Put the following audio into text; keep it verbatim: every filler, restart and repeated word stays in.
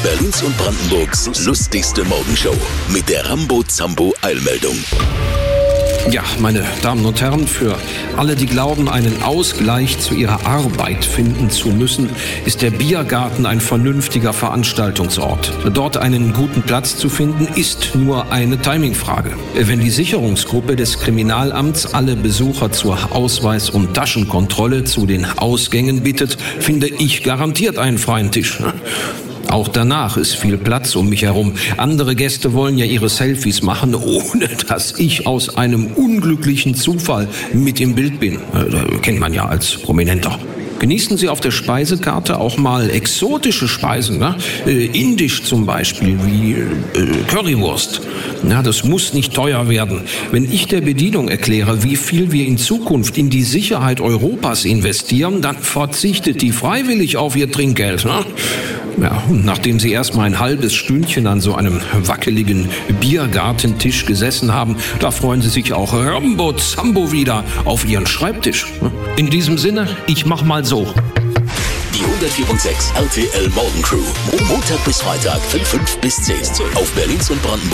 Berlins und Brandenburgs lustigste Morgenshow mit der Rambo-Zambo-Eilmeldung. Ja, meine Damen und Herren, für alle, die glauben, einen Ausgleich zu ihrer Arbeit finden zu müssen, ist der Biergarten ein vernünftiger Veranstaltungsort. Dort einen guten Platz zu finden, ist nur eine Timingfrage. Wenn die Sicherungsgruppe des Kriminalamts alle Besucher zur Ausweis- und Taschenkontrolle zu den Ausgängen bittet, finde ich garantiert einen freien Tisch. Auch danach ist viel Platz um mich herum. Andere Gäste wollen ja ihre Selfies machen, ohne dass ich aus einem unglücklichen Zufall mit im Bild bin. Äh, kennt man ja als Prominenter. Genießen Sie auf der Speisekarte auch mal exotische Speisen, ne? Äh, indisch zum Beispiel, wie äh, Currywurst. Ja, das muss nicht teuer werden. Wenn ich der Bedienung erkläre, wie viel wir in Zukunft in die Sicherheit Europas investieren, dann verzichtet die freiwillig auf ihr Trinkgeld. Ne? Ja, und nachdem Sie erstmal ein halbes Stündchen an so einem wackeligen Biergartentisch gesessen haben, da freuen Sie sich auch Rambo Zambo wieder auf Ihren Schreibtisch. In diesem Sinne, ich mach mal so. Die hundertvier Komma sechs R T L Morgencrew. Montag bis Freitag von fünf bis zehn auf Berlins und Brandenburg.